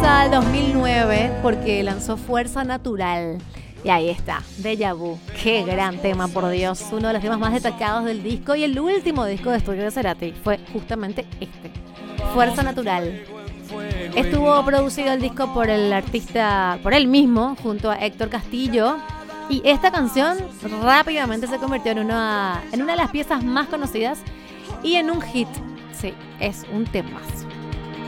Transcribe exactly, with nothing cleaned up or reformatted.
al dos mil nueve porque lanzó Fuerza Natural. Y ahí está, Déjà Vu. Qué gran tema, por Dios. Uno de los temas más destacados del disco. Y el último disco de estudio de Cerati fue justamente este, Fuerza Natural. Estuvo producido el disco por el artista, por él mismo, junto a Héctor Castillo. Y esta canción rápidamente se convirtió en una, en una de las piezas más conocidas y en un hit. Sí, es un temazo.